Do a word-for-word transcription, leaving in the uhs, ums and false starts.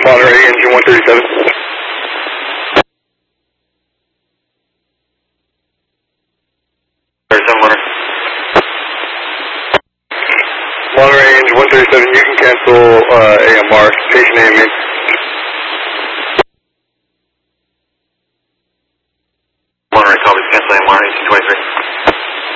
Monterey, engine one thirty-seven. Monterey, engine one thirty-seven, you can cancel uh, A M R, patient A M A.